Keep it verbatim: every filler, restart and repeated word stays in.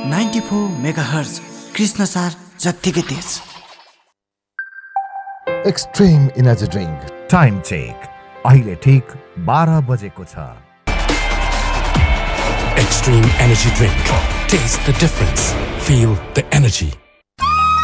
Ninety four megahertz Krishnasar जत्तिकै तेज। Extreme energy drink time check अहिले ठीक बाह्र बजेको छ। Extreme Energy Drink. Taste the difference. Feel the energy.